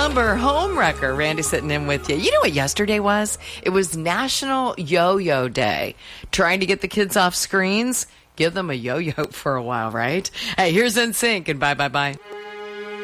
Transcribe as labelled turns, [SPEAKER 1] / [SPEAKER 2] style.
[SPEAKER 1] number home wrecker. Randy sitting in with you. You know what yesterday was? It was National Yo-Yo Day. Trying to get the kids off screens? Give them a yo-yo for a while, right? Hey, here's NSYNC and bye, bye, bye.